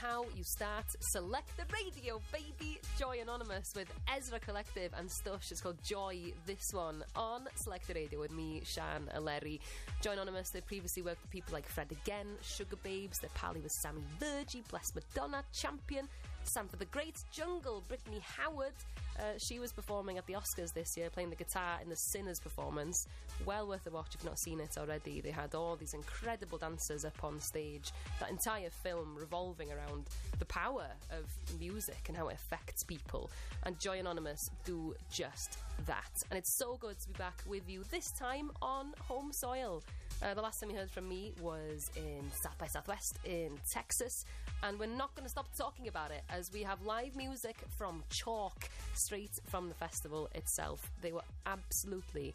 how you start Select the Radio, baby. Joy Anonymous with Ezra Collective and Stush. It's called Joy, this one, on Select the Radio with me, Shan Aleri. Joy Anonymous, they previously worked with people like Fred Again, Sugar Babes, their pally was Sammy Virgie, Bless Madonna, Champion, Sanford the Great, Jungle, Brittany Howard. She was performing at the Oscars this year, playing the guitar in the Sinners performance. Well worth a watch if you've not seen it already. They had all these incredible dancers up on stage. That entire film revolving around the power of music and how it affects people. And Joy Anonymous do just that. And it's so good to be back with you, this time on home soil. The last time you heard from me was in South by Southwest in Texas, and we're not going to stop talking about it as we have live music from Chalk straight from the festival itself. They were absolutely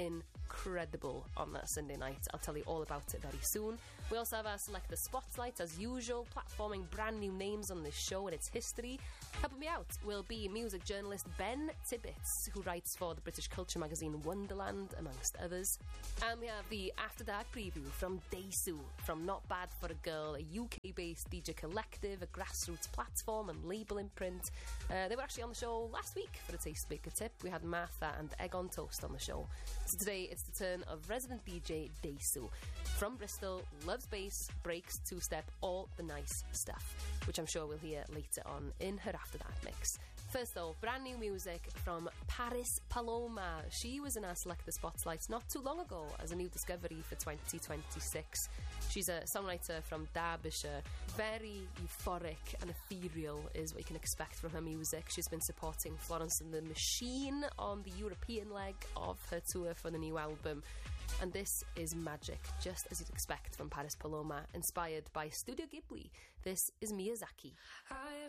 incredible on that Sunday night. I'll tell you all about it very soon. We also have our Select the Spotlight as usual, platforming brand new names on this show and its history. Helping me out will be music journalist Ben Tibbetts, who writes for the British culture magazine Wonderland, amongst others. And we have the After Dark preview from Daisu, from Not Bad for a Girl, a UK-based DJ collective, a grassroots platform and label imprint. They were actually on the show last week for the Taste Baker tip. We had Martha and Egg on Toast on the show. So today it's the turn of resident DJ Daisu. From Bristol, loves bass, breaks, two-step, all the nice stuff, which I'm sure we'll hear later on in her After Dark mix. First though, brand new music from Paris Paloma. She was in our Select the Spotlight not too long ago as a new discovery for 2026. She's a songwriter from Derbyshire. Very euphoric and ethereal is what you can expect from her music. She's been supporting Florence and the Machine on the European leg of her tour for the new album. And this is magic, just as you'd expect from Paris Paloma, inspired by Studio Ghibli. This is Miyazaki.